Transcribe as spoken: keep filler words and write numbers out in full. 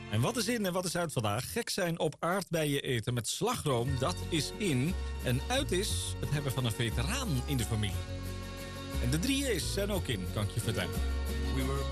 En wat is in en wat is uit vandaag? Gek zijn op aardbeien eten met slagroom, dat is in. En uit is het hebben van een veteraan in de familie. En de drie E's zijn ook in, kan ik je vertellen. We were